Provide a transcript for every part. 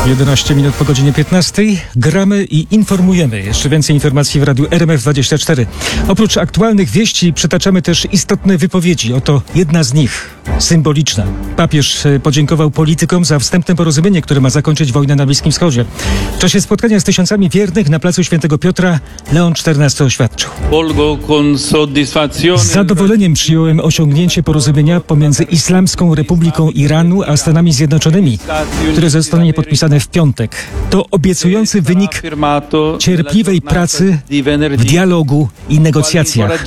11 minut po godzinie 15. Gramy i informujemy. Jeszcze więcej informacji w radiu RMF24. Oprócz aktualnych wieści przytaczamy też istotne wypowiedzi. Oto jedna z nich, symboliczna. Papież podziękował politykom za wstępne porozumienie, które ma zakończyć wojnę na Bliskim Wschodzie. W czasie spotkania z tysiącami wiernych na placu Świętego Piotra Leon XIV oświadczył: z zadowoleniem przyjąłem osiągnięcie porozumienia pomiędzy Islamską Republiką Iranu a Stanami Zjednoczonymi, które zostanie podpisane w piątek. To obiecujący wynik cierpliwej pracy w dialogu i negocjacjach.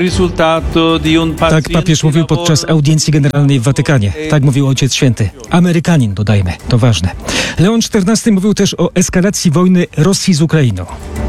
Tak papież mówił podczas audiencji generalnej w Watykanie. Tak mówił Ojciec Święty. Amerykanin, dodajmy, to ważne. Leon XIV mówił też o eskalacji wojny Rosji z Ukrainą.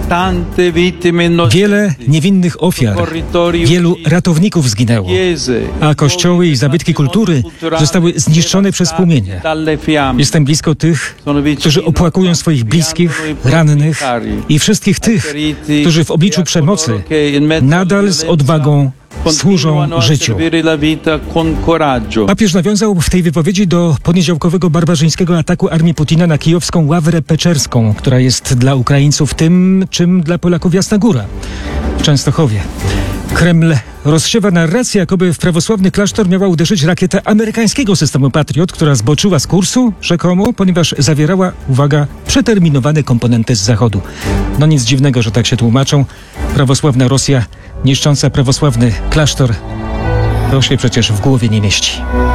Wiele niewinnych ofiar, wielu ratowników zginęło, a kościoły i zabytki kultury zostały zniszczone przez płomienie. Jestem blisko tych, którzy opłakują swoich bliskich, rannych i wszystkich tych, którzy w obliczu przemocy nadal z odwagą służą życiu. Papież nawiązał w tej wypowiedzi do poniedziałkowego barbarzyńskiego ataku armii Putina na kijowską Ławrę Peczerską, która jest dla Ukraińców tym, czym dla Polaków Jasna Góra w Częstochowie. Kreml rozsiewa narrację, jakoby w prawosławny klasztor miała uderzyć rakieta amerykańskiego systemu Patriot, która zboczyła z kursu, rzekomo, ponieważ zawierała, uwaga, przeterminowane komponenty z Zachodu. No nic dziwnego, że tak się tłumaczą. Prawosławna Rosja niszcząca prawosławny klasztor, to się przecież w głowie nie mieści.